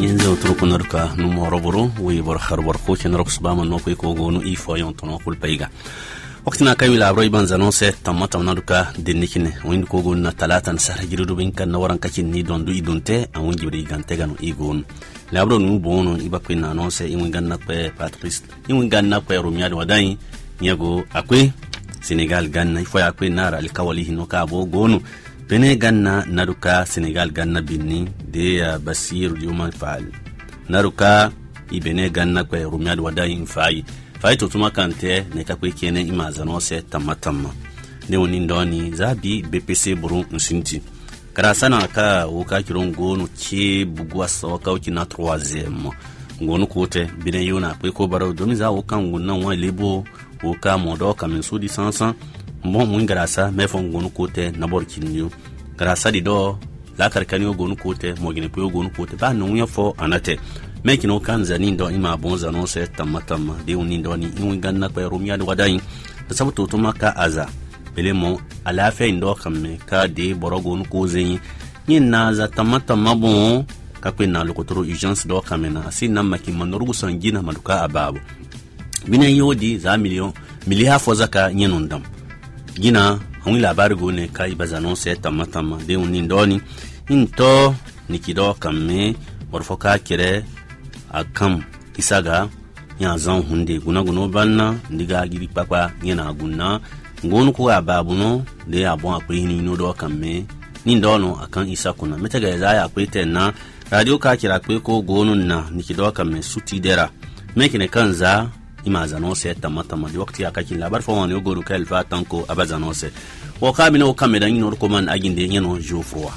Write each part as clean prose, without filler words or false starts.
ينزو تركو نركا نموربرو ويبرخر برخو نركس باما نوكي كوغونو إيفو يونتونو كل بيغا وقتنا كاي لابرو يبان زانوسي تمتا ونركا دينيكيني وين كوغونا تلاتان سهر جيرو بينكا نوران كاكين نيدون دو إدونتي أوين جيبري غانتيغانو إيغون لابرو نوبونو إباكوين نانوسي إيوين غانا كوي باتريس إيوين غانا كوي رومياد وداين نيغو أكوي سينيغال غانا إفو أكوي نارا الكوالي هنوكا بو غونو bene ganna naruka Senegal ganna binni de Basir Diomaye Faye naruka ibene ganna kwa Rumiyad Wadai Faye to tuma kante ne ka kwe kene imazano se tamatama ne woni ndoni zabi BPC buru nsinti karasana ka uka kirongo no ke bugwa soka ukina 3e ngono kote bine yona kwe ko baro domi za uka nguna wa lebo uka modo kaminsudi sansan mo mun grasa me fon gonu kote na borkinyo grasa di do la karkanyo gonu kote mo gine po gonu kote ba no nya fo anate me kino kanzani ndo ima bonza no se tamatama de uni ndo ni inwi ganna kwa Rumiyad Wadai sabato to maka aza belemo alafe ndo kamme ka de borogo ko zenyi nyina za tamatama bon ka kwena lokotoro urgence do kamena sinna maki manorugo sangina maduka ababu bine yodi za miliya fo zaka nyenundam gina hangi labari gone kai bazano se tamatama de uni ndoni into nikido kamme warfoka kire akam isaga ya zan hunde gunaguno banna ndiga giri papa nyena gunna ngonu ko ababuno de abon akwe ni no do kamme ni ndono akan isa kuna metega za ya kwete na radio ka kira kwe ko gonu na nikido kamme suti dera mekine kanza imazano se tamatama di wakti akakin labar fo woni ogoru kalfa tanko abazano se wo kamina o kameda ni no ko man aginde nyeno jofroa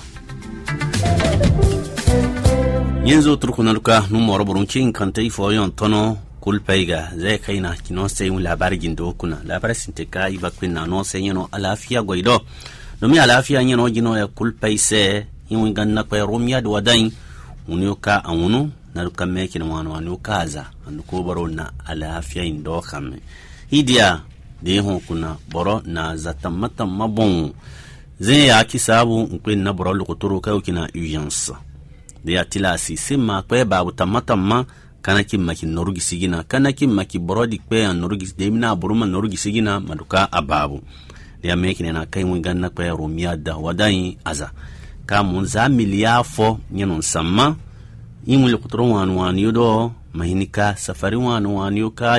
yenzo turkunaluka numero burunkin kante fo yon tono kulpaiga zai kaina kino sai mu labar gindo kuna labar sinte kai bakwina no sai nyeno alafiya goido domi alafiya nyeno gino ya kulpaise yin ganna kwa Rumiyad Wadai unyoka anunu naruka meki na wanu kaza anduko baro na alafiya indo kame hidia de hon kuna boro na zatamata mabon zai ya kisabu nkwe na boro lokotoro kai kina urgence de ya tilasi sima kwa babu tamatama kana kimaki norugi sigina kana kimaki borodi kwe norugi de mina buruma norugi sigina maduka ababu de ya meki na kai mwinganna kwa Rumiyad Wadai aza kamun za miliyafo nyenon sama imu lokotoro wanu yodo mahinika safari wanu yoka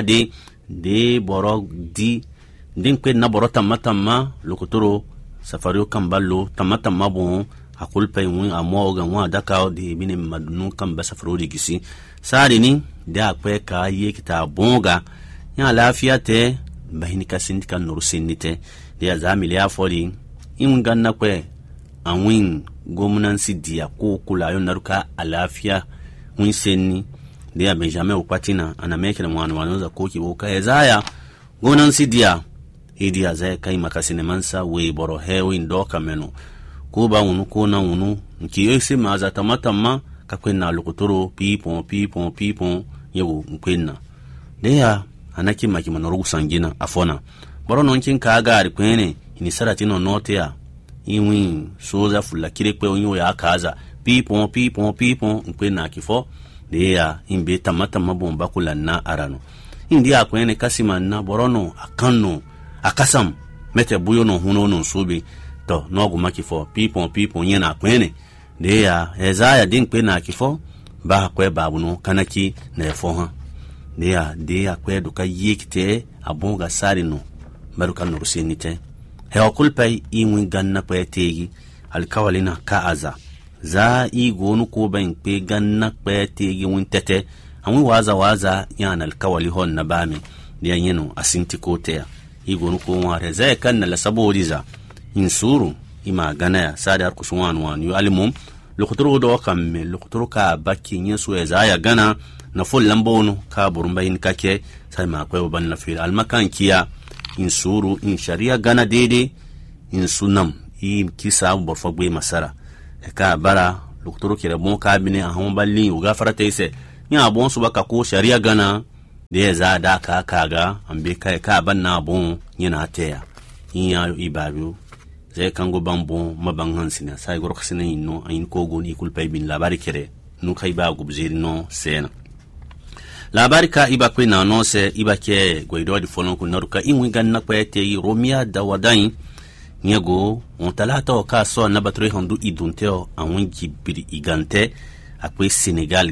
de boro di dinkwe na boro tamatama lokotoro safari kambalo tamatama bon akulpa yin amoga wa daka de bine madunu kamba safaro de gisi sari ni da akwe ka yekita bonga ya lafiya te mahinika sindika nurusinite de za miliyafo di imu ganna kwe anwin gomnansi dia ko kula yo naruka alafiya mun senni dia Benjamin Opatina ana meke na mwana za koki boka ezaya gomnansi dia idia za kai makasine mansa we boro hewi ndoka meno kuba unu kona unu nkiyese maza tamatama kakwena lokotoro pipon yewu nkwena dia anaki makima norugu sangina afona boro nonkin kaga ari kwene ini sarati no note ya iwi soza fula kire kwe onyo ya kaza pipon nkwe na kifo de ya imbe tamatama bomba kula na arano indi akwene kasima na borono akanno akasam mete buyo no huno no subi to nogu makifo pipon nyena akwene de ya ezaya dinkwe na kifo ba kwe babuno kanaki na efo de ya kwe duka yekite abonga sarino baruka no rusinite hewa kulpai iwi ganna kwa tegi alkawalina kaaza za igonu ko bain pe ganna kwa tegi wintete amu waza yana alkawali hon na bami dia yeno asinti kotea igonu ko ware za kanna la sabodiza insuru ima ganaya sadar kuswan wan yu alimum lokotoro do kamme lokotoro ka bakki nyesu ezaya gana na fol lambono ka burumbayin kake sai ma kwa ban na fil almakan kiya insuru in sharia gana dede in sunam kisa borfagwe masara ka bara lokotoro kire bon kabine ahon balli uga farata ise nya bon subaka ko sharia gana de za da ka kaga ambe kai ka banna bon yana teya nya ibabu zai kango bambo mabangan sina sai gorok sina inno ayin ko goni kulpay bin labari kire nu kai ba gubziri no sena labari ka iba kwe na no se iba ke goido di folon ku naruka inwi ganna kwe te Romia da wadai nyego on talata o ka so na batri hondu idunteo anwi jibiri igante akwe Senegal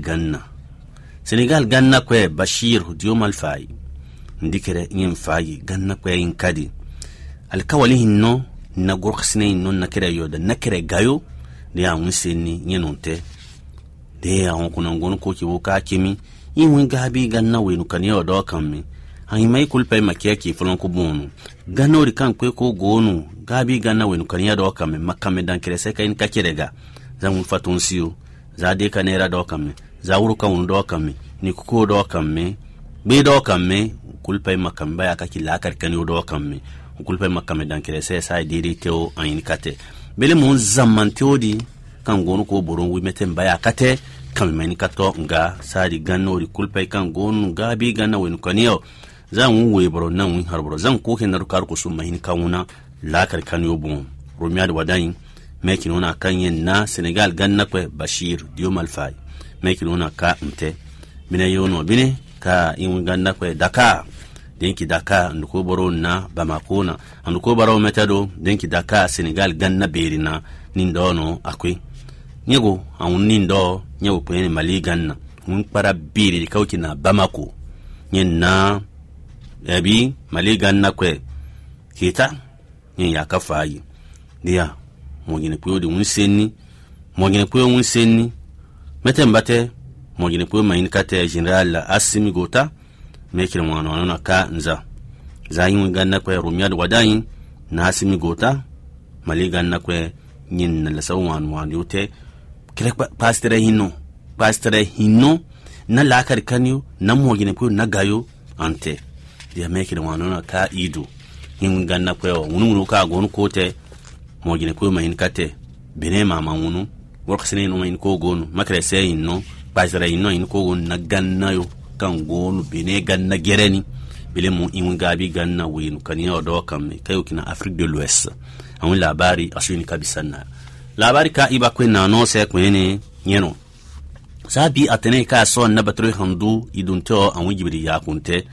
ganna kwe Bashir Diomaye Faye ndikere nyem Faye ganna kwe inkadi alkawali hinno na gorksine hinno na kere yoda na kere gayo de anwi senni nyenonte de an kunan gonu ko ki woka kimi inwi gabi ganna wenu kan yo do kammi an mai kulpai makiyaki fulon ku bonu ganori kan kwe ko gonu gabi ganna wenu kan ya do kammi makame dan kere sai kai ka kirega zan fatun siyo za de kanera do kammi za wuru kan do kammi ni ko do kammi be do kammi kulpai makamba ya kaki lakar kan yo do kammi kulpai makame dan kere sai diri teo an kate bele mon zaman teodi kan gonu ko boron wi meten baya kate kam meni kato nga sari ganno ri kulpai kan gonu gabi ganna wenu kaniyo zan we boro nan wi harboro zan ko ke naru kar ko summa hin kanuna lakar kaniyo bon Romia da wadai mekin ona kan yen na Senegal ganna ko Bashir Diomaye Faye mekin ona ka mte bine yono bine ka in ganna ko Dakar denki Dakar nduko boro na Bamako na nduko baro metado denki Dakar Senegal ganna berina nindono akwe nyego nindo nyego pene Mali ganna mun para biri kawki na Bamako nyenna yabi Mali ganna kwe kita nyen yakafayi dia mogine puyo de unsenni mogine puyo unsenni metembate mogine puyo mayin kate General Assimi Gota mekire mwana na ka nza zayin ganna kwe Romia da wadai na Assimi Gota Mali ganna kwe nyen la sawan yote kire pastere hinno na lakar kanyo na mogine puyo na gayo ante dia mekire mwana na ka ido hin ganna kwe wunu ka gonu kote mogine puyo mayin kate bene mama wunu worksene no mayin ko gonu makre se hinno pastere hinno hin ko gonu na ganna yo kan gonu bene ganna gereni bele mu in gabi ganna winu kaniya do kamme kayo kina Afrique de l'Ouest an labari asuni kabisanna labari ka iba kwen na no se kwene nyeno sabi atene ka so na batro handu idunto an wujibiri ya kunte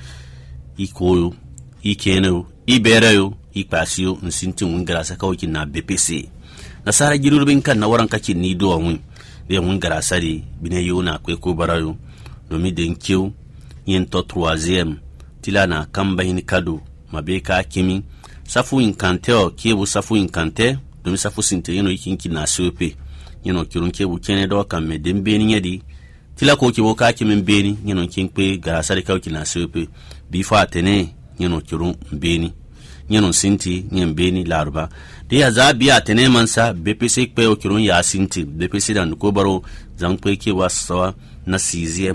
ikoyo ikeno iberayo ipasio nsinti ngara sa kawo kina BPC na sara girubin kan na waran kake ni do wun de ngara sari bine yona kwe ko barayo domi den kiu yen to 3e tilana kamba hin kado mabeka kimi safu inkanteo kebu safu inkante domi safu sinte yeno ikinki na sope yeno kirun kebu kene do kamme dembeni nyadi tila ko kibo ka kimi beni yeno kinkpe gara sari kawo kina sope bifa tene yeno kirun beni yeno sinti nyen beni laruba de ya zabi atene mansa BPC kpe o kirun ya sinti BPC dan ko baro zan kpe ke wasawa na 6e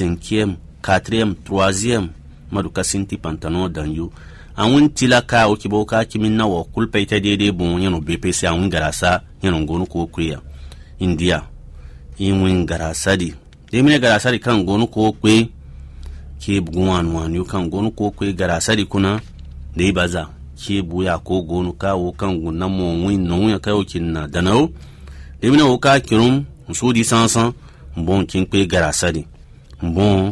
5e 4e 3e maduka sinti pantano danyu anwun tilaka o kibo ka kimin na wo kulpa ita dede bon yano BPC anwun garasa yano gonu ko kuya India inwin garasa di demine garasa di kan gonu ko kwe ke buwan wan kan gonu ko kwe garasa di kuna de baza ke buya ko gonu ka wo kan gunna mo win no ya kayo kinna danao demine o ka kirum sudi sansan bon kin kwe garasa di bon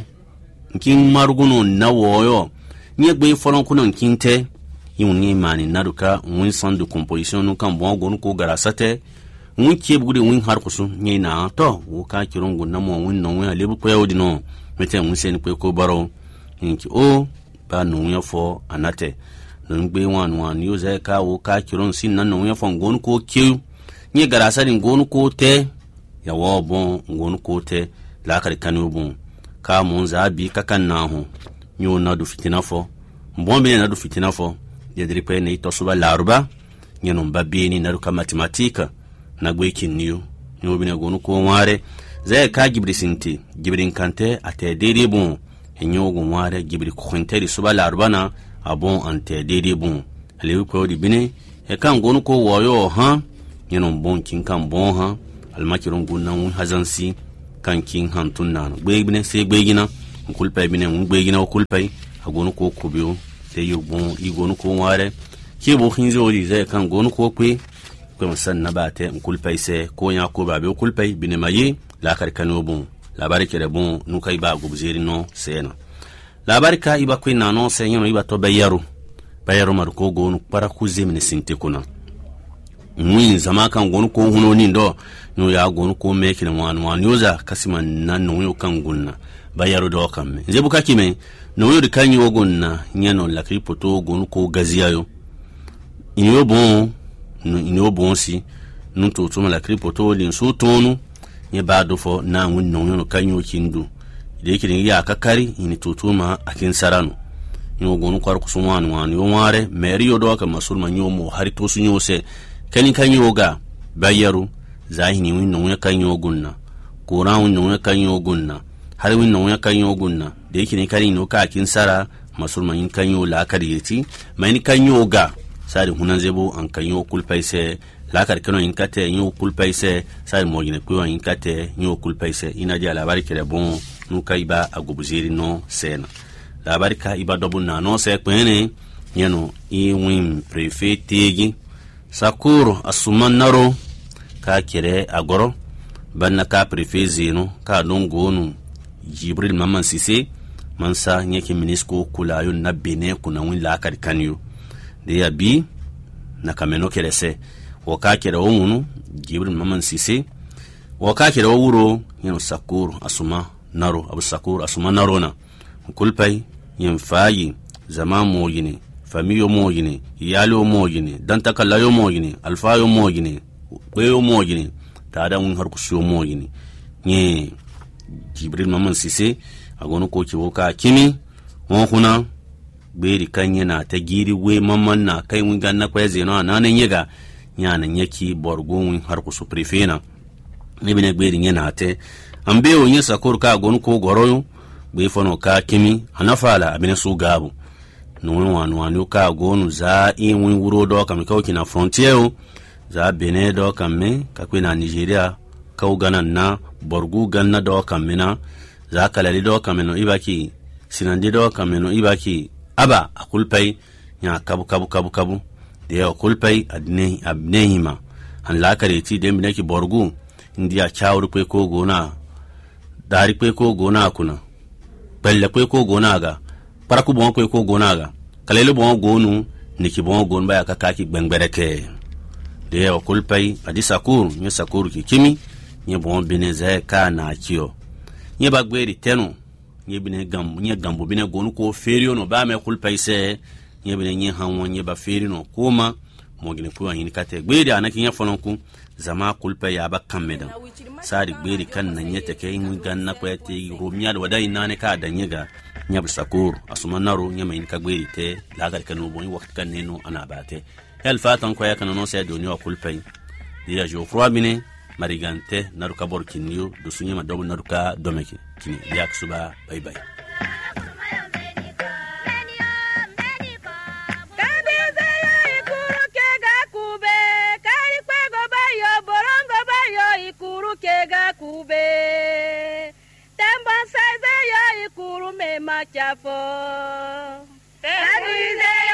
kin marguno na woyo nye gbe folon kuno kinte yuni mani naruka win son de composition no kan bon gonu ko garasate win ke bugude win har kusu nye na to wo ka kirungu na mo win no win alebu ko yodi no mete win sen ko baro inki o ba no ya fo anate no gbe wan yo ze ka wo ka kirun sin nan no ya fo gonu ko ke nye garasari gonu ko te ya wo bon gonu ko te la kar kanu bon ka mun zabi kakan na ho nyo na du fitina fo mbombe na du fitina fo ya dripe ne to suba laruba nyeno mbabeni na ruka matematika na gweki niyo nyo bine gonu ko ware zai ka gibri sinti gibrin kante ate dede bon enyo gon ware gibri ko khenteri suba laruba na abon ante dede bon alewu ko di bine e kan gonu ko woyo ha nyeno bon kin kan bon ha almakirun gunnan hazansi kan kin hantun nano gbegbine se gbegina kulpai bine gbegina kulpai agonu ko kubio se yobon igonu ko ware ke bo khinzo ri zai kan gonu ko kwe ko masan na bate kulpai se ko ya ko babe kulpai bine maye lakar kanu bon labari kere bon nuka iba gubzeri no sena labari ka iba kwina no senyo iba to bayaru marko gonu para kuzemine sinte kuna mwin zama kan gonu ko huno ni ndo no ya gonu ko meki na wan yoza kasima nan no yo kan gunna bayaru do kamme zebu kakime no yo de kanyi ogunna nyano la kripoto gonu ko gaziayo inyo bon si nun to tuma la kripoto din so tonu nye bado fo na wun no yo kanyo kindu de kirin ya kakari ini to tuma akin sarano nyo gonu kwar kusumwan wan yo ware meriyo do ka masulma nyomo hari to su nyose kani kanyo ga bayaru zahini win no ya kanyo gunna qur'an win no ya kanyo gunna har win no ya kanyo gunna de yake ne kari no ka akin sara masulma yin kanyo la kariyeti mai kanyo ga sari hunan zebo an kanyo kulpaise la kar kano yin kate nyo kulpaise sari mojine ko yin kate nyo kulpaise ina dia labari kere bon nu kaiba agubuziri no sena labari ka iba dobu na no se kwene yeno i win prefetegi sakuro asuman naro ka kere agoro banna ka prefezino ka dongonu Jibril Maman Sise mansa nyeke minisko kulayo na bene kuna win la kar kanyo de ya bi na kameno kerese waka kere wonu Jibril Maman Sise waka kere wuro yeno sakuro asuma naro abu sakuro asuma naro na kulpai yin fayi zama mojine famiyo mojine iyalo mojine dan takallayo mojine alfayo mojine kweyo mojine tada wun har kusiyo mojine nye Jibril Maman Sise agonu ko ki woka kimi won kuna beri kanye na ta giri we mamman na kai wun ganna kweze no nanan yega nyana nyeki borgo wun har kusu prefena ne bine beri nyana te ambe o yin sakor ka agonu ko goroyo be fono ka kimi anafala abine su gabu no wanu ka agonu za wun wuro do kam ka na frontier za bene do kam me ka kwena Nigeria ka ugana na borgu ganna do kamena za kalali do kameno ibaki sinandi do kameno ibaki aba akulpai nya kabu de akulpai abnehima an la kareti de minaki borgu india chawru kwe ko gona dari kwe ko gona kuna belle kwe ko gona ga paraku bon kwe ko gona ga kalele bon gonu niki bon gon ba kakaki gbengbereke de akulpai adisakur nya sakuru ki kimi nye bon beneze ka na kiyo nye bagberi teno nye bine gambo bine gonu ko ferio no ba me kulpaise nye bine nye hanwo nye ba feri no kuma mogine ko yin kate gberi anaki nye fononku zama kulpa ya ba kammedan sari gberi kan na nye take yin ganna ko ete romiya da wadai nane ka da nyega nya bisakur asuma naro nye mai ka gberi te lagar kanu bon wakati kan neno ana bate hel fatan ko ya kan no sai doni wa kulpai dia jo froid bine marigante naruka borkinio do sunye madobo naruka domeke kini yak suba bye bye ikuru kega kube temba saize ya ikuru me machafo